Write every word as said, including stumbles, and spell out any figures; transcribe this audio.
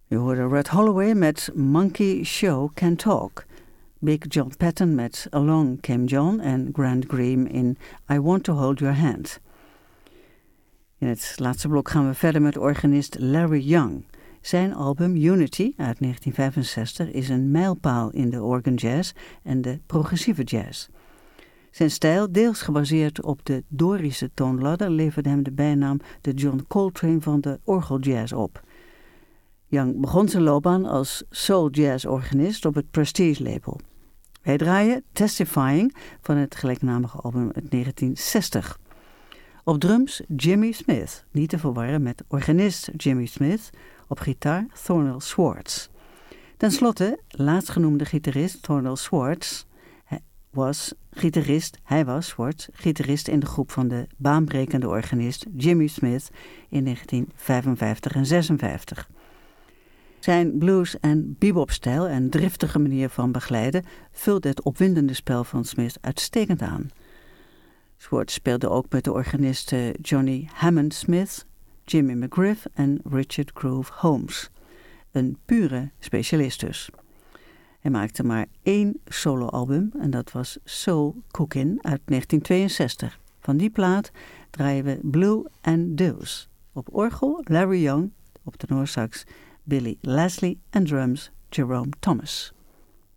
Je hoorde Red Holloway met Monkey Show Can Talk. Big John Patton met Along Came John en Grant Green in I Want to Hold Your Hand. In het laatste blok gaan we verder met organist Larry Young. Zijn album Unity uit negentien vijfenzestig is een mijlpaal in de organ jazz en de progressieve jazz. Zijn stijl, deels gebaseerd op de Dorische toonladder, leverde hem de bijnaam de John Coltrane van de orgeljazz op. Young begon zijn loopbaan als soul jazz organist op het Prestige label. Wij draaien Testifying van het gelijknamige album uit negentien zestig. Op drums Jimmy Smith, niet te verwarren met organist Jimmy Smith, op gitaar Thornell Swartz. Ten slotte, laatstgenoemde gitarist Thornell Swartz hij was gitarist, hij was Swartz, gitarist in de groep van de baanbrekende organist Jimmy Smith in negentien vijfenvijftig en zesenvijftig. Zijn blues- en bebop-stijl en driftige manier van begeleiden vulde het opwindende spel van Smith uitstekend aan. Swartz speelde ook met de organisten Johnny Hammond Smith, Jimmy McGriff en Richard Groove Holmes. Een pure specialist dus. Hij maakte maar één soloalbum en dat was Soul Cookin' uit negentien tweeënzestig. Van die plaat draaien we Blue and Deuce. Op orgel Larry Young, op tenorsax Billy Leslie en drums Jerome Thomas.